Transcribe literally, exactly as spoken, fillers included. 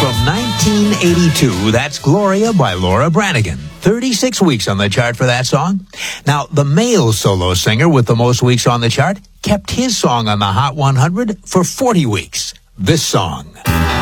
from nineteen eighty-two. That's Gloria by Laura Branigan. thirty-six weeks on the chart for that song. Now, the male solo singer with the most weeks on the chart kept his song on the Hot one hundred for forty weeks. This song.